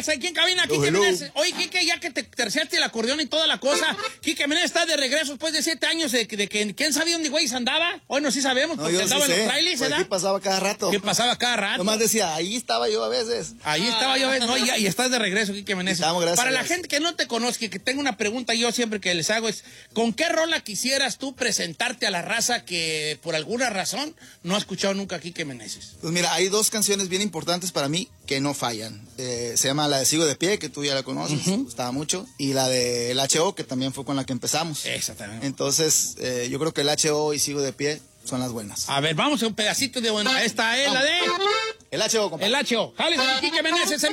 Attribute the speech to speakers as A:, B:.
A: Menéndez, aquí en cabina, Quique Menéndez. Oye, Quique, ya que te terciaste el acordeón y toda la cosa, Quique Menéndez está de regreso después de 7 años de que ¿quién sabía dónde güey andaba? Hoy no sí sabemos, porque andaba en los trailers, ¿verdad?
B: ¿Qué pasaba cada rato?
A: ¿Qué pasaba cada rato?
B: Nomás decía, ahí estaba yo a veces.
A: Ahí estaba yo, no, y estás de regreso, Quique Menéndez. Para la gente que no te conozca, que tengo una pregunta yo siempre que les hago es, ¿con qué rola quisieras tú presentarte a la raza que por alguna razón no ha escuchado nunca a Quique Menéndez?
B: Pues mira, hay 2 canciones bien importantes para mí que no fallan. Se llama la de Sigo de Pie, que tú ya la conoces, me gustaba mucho, y la de El H.O., que también fue con la que empezamos.
A: Exactamente.
B: Entonces, yo creo que El H.O. y Sigo de Pie son las buenas.
A: A ver, vamos a un pedacito de bueno. Esta es la de...
B: El H.O., compadre.
A: El H.O. Jálese, Quique Menéndez.